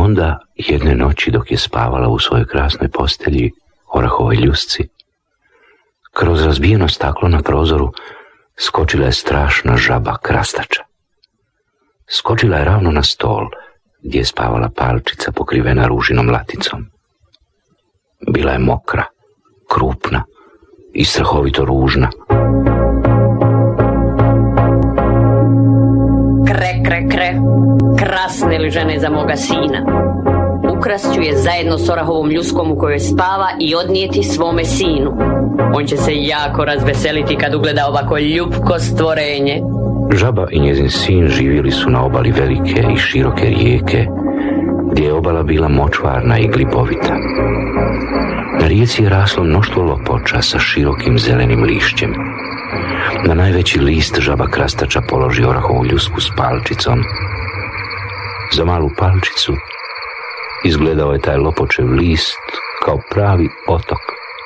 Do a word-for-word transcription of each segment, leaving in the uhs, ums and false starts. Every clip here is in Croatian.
onda jedne noći dok je spavala u svojoj krasnoj postelji, orahovoj ljusci, kroz razbijeno staklo na prozoru skočila je strašna žaba krastača. Skočila je ravno na stol gdje je spavala Palčica pokrivena ružinom laticom. Bila je mokra, krupna i strahovito ružna. Kre, kre, kre, krasne li žene za moga sina? Ukrast ću je zajedno s orahovom ljuskom u kojoj spava i odnijeti svome sinu. On će se jako razveseliti kad ugleda ovako ljubko stvorenje. Žaba i njezin sin živjeli su na obali velike i široke rijeke, gdje je obala bila močvarna i glibovita. Na rijeci je raslo mnoštvo lopoča sa širokim zelenim lišćem. Na najveći list žaba krastača položi orahovu ljusku s Palčicom. Za malu Palčicu izgledao je taj lopočev list kao pravi otok.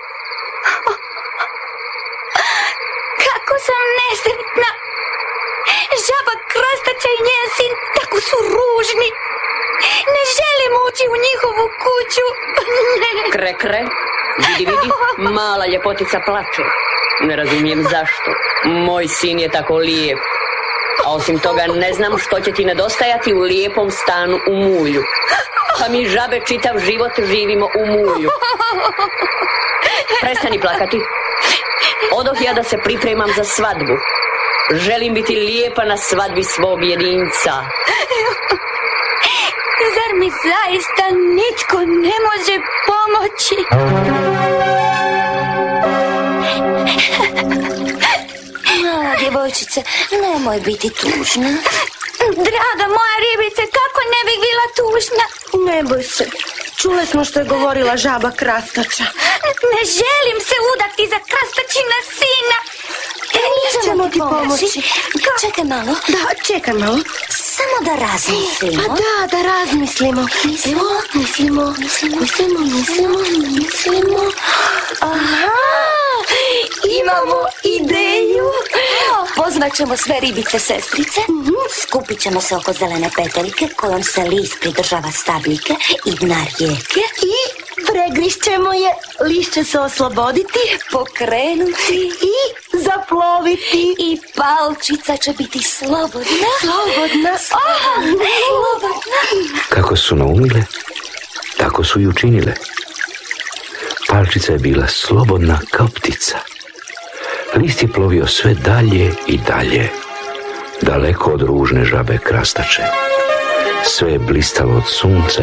Kako sam nesretna! Žaba krastača i njen sin tako su ružni. Ne želim ući u njihovu kuću. Kre, kre, vidi, vidi, mala ljepotica plače. Ne razumijem zašto. Moj sin je tako lijep. A osim toga ne znam što će ti nedostajati u lijepom stanu u mulju. Pa mi žabe čitav život živimo u mulju. Prestani plakati. Odoh ja da se pripremam za svadbu. Želim biti lijepa na svadbi svog jedinca. Zar mi zaista nitko ne može pomoći? Mala djevojčice, nemoj biti tužna. Draga moja ribice, kako ne bih bila tužna? Ne boj se, čule smo što je govorila žaba krastača. Ne želim se udati za krastačina sina. Mi ćemo ti pomoći. Čekaj malo. Da, čekaj malo. Samo da razmislimo. Pa da, da razmislimo. Mislimo, mislimo, mislimo, mislimo, mislimo, mislimo. Aha, imamo ideju. Pozvat ćemo sve ribice sestrice, skupit ćemo se oko zelene peteljke kojom se list pridržava stabljike i dna rijeke I pregrišćemo je, list će se osloboditi, pokrenuti i zaploviti. I Palčica će biti slobodna. Slobodna. Oh, slobodna. Kako su naumile, tako su i učinile. Palčica je bila slobodna kao ptica. List je plovio sve dalje i dalje, daleko od ružne žabe krastače. Sve je blistalo od sunca